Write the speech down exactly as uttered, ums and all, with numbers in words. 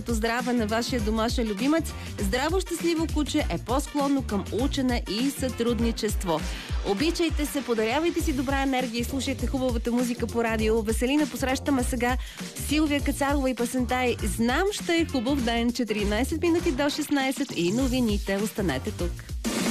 психическото здраве на вашия домашен любимец, здраво щастливо куче е по-склонно към учене и сътрудничество. Обичайте се, подарявайте си добра енергия и слушайте хубавата музика по радио. Веселина, посрещаме сега Силвия Кацарова и песента й "Знам, ще е хубав ден", четиринайсет минути до шестнайсет и новините. Останете тук.